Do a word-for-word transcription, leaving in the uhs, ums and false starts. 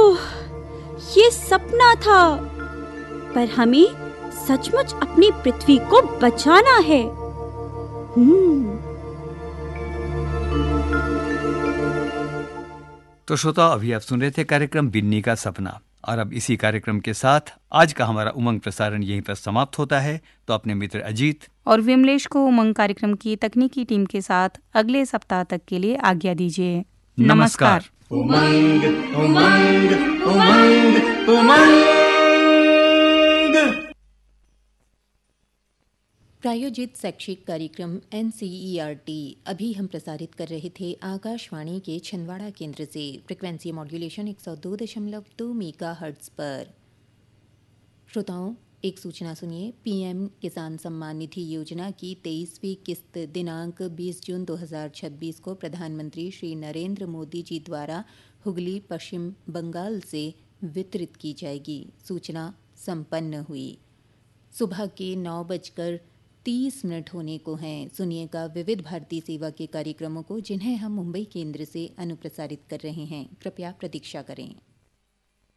ओह, ये सपना था, पर हमें सचमुच अपनी पृथ्वी को बचाना है। हम्म तो श्रोता, अभी आप सुन रहे थे कार्यक्रम बिन्नी का सपना, और अब इसी कार्यक्रम के साथ आज का हमारा उमंग प्रसारण यहीं पर समाप्त होता है। तो अपने मित्र अजीत और विमलेश को उमंग कार्यक्रम की तकनीकी टीम के साथ अगले सप्ताह तक के लिए आज्ञा दीजिए। नमस्कार। उमंग उमंग उमंग उमंग। प्रायोजित शैक्षिक कार्यक्रम N C E R T अभी हम प्रसारित कर रहे थे आकाशवाणी के छिंदवाड़ा केंद्र से। फ्रिक्वेंसी मॉड्यूलेशन एक सौ दो दशमलव दो मेगा हर्ट्ज पर। श्रोताओं, एक सूचना सुनिए। पीएम किसान सम्मान निधि योजना की तेईसवीं किस्त दिनांक बीस जून दो हज़ार छब्बीस को प्रधानमंत्री श्री नरेंद्र मोदी जी द्वारा हुगली, पश्चिम बंगाल से वितरित की जाएगी। सूचना संपन्न हुई। सुबह के नौ बजकर तीस मिनट होने को हैं। सुनिएगा विविध भारती सेवा के कार्यक्रमों को, जिन्हें हम मुंबई केंद्र से अनुप्रसारित कर रहे हैं। कृपया प्रतीक्षा करें।